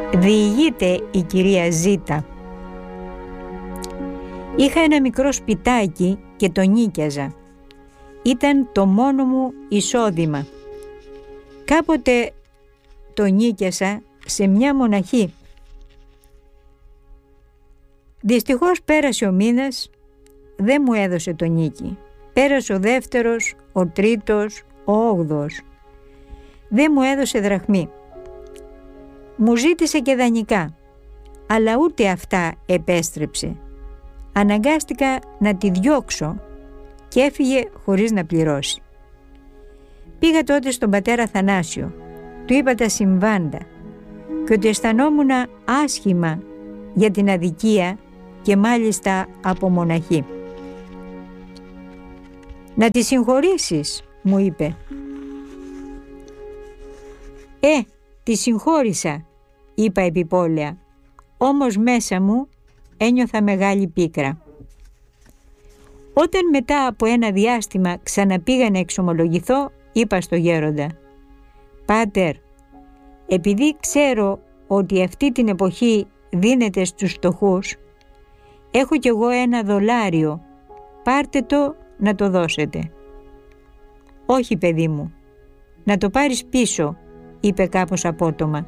Διηγείται η κυρία Ζήτα. Είχα ένα μικρό σπιτάκι και το νίκιαζα. Ήταν το μόνο μου εισόδημα. Κάποτε το νίκιασα σε μια μοναχή. Δυστυχώς πέρασε ο μήνας, δεν μου έδωσε το νίκη. Πέρασε ο δεύτερος, ο τρίτος, ο όγδοος. Δεν μου έδωσε δραχμή. Μου ζήτησε και δανεικά, αλλά ούτε αυτά επέστρεψε. Αναγκάστηκα να τη διώξω και έφυγε χωρίς να πληρώσει. Πήγα τότε στον πατέρα Θανάσιο, του είπα τα συμβάντα και ότι αισθανόμουν άσχημα για την αδικία και μάλιστα από μοναχή. «Να τη συγχωρήσεις», μου είπε. Τη συγχώρησα», είπα επιπόλαια, όμως μέσα μου ένιωθα μεγάλη πίκρα. Όταν μετά από ένα διάστημα ξαναπήγα να εξομολογηθώ, είπα στο γέροντα: «Πάτερ, επειδή ξέρω ότι αυτή την εποχή δίνεται στους φτωχούς, έχω κι εγώ $1, πάρτε το να το δώσετε». «Όχι, παιδί μου, να το πάρεις πίσω», είπε κάπως απότομα.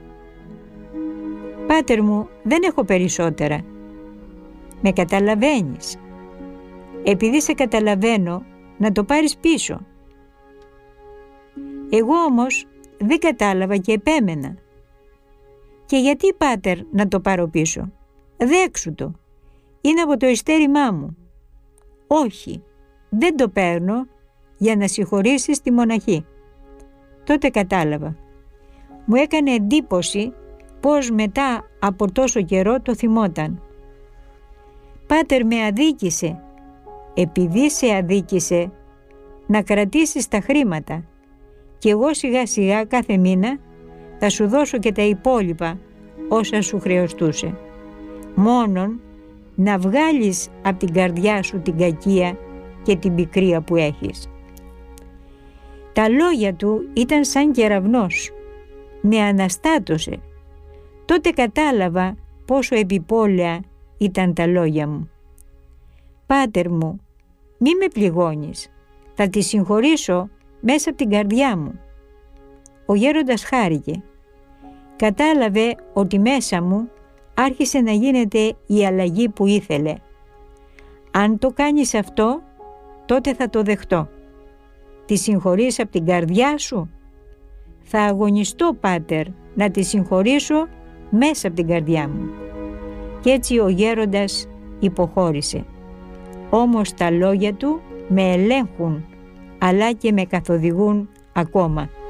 «Πάτερ μου, δεν έχω περισσότερα». «Με καταλαβαίνεις. Επειδή σε καταλαβαίνω, να το πάρεις πίσω». Εγώ όμως δεν κατάλαβα και επέμενα. «Και γιατί, πάτερ, να το πάρω πίσω? Δέξου το. Είναι από το ειστέρημά μου». «Όχι, δεν το παίρνω για να συγχωρήσεις τη μοναχή». Τότε κατάλαβα. Μου έκανε εντύπωση πως μετά από τόσο καιρό το θυμόταν. «Πάτερ, με αδίκησε. Επειδή σε αδίκησε, να κρατήσεις τα χρήματα και εγώ σιγά σιγά κάθε μήνα θα σου δώσω και τα υπόλοιπα όσα σου χρεωστούσε. Μόνον να βγάλεις από την καρδιά σου την κακία και την πικρία που έχεις». Τα λόγια του ήταν σαν κεραυνός. Με αναστάτωσε. Τότε κατάλαβα πόσο επιπόλαια ήταν τα λόγια μου. «Πάτερ μου, μη με πληγώνεις. Θα τη συγχωρήσω μέσα από την καρδιά μου». Ο γέροντας χάρηκε. Κατάλαβε ότι μέσα μου άρχισε να γίνεται η αλλαγή που ήθελε. «Αν το κάνεις αυτό, τότε θα το δεχτώ». «Τη συγχωρείς από την καρδιά σου?» «Θα αγωνιστώ, πάτερ, να τη συγχωρήσω μέσα από την καρδιά μου». Κι έτσι ο γέροντας υποχώρησε. Όμως τα λόγια του με ελέγχουν, αλλά και με καθοδηγούν ακόμα.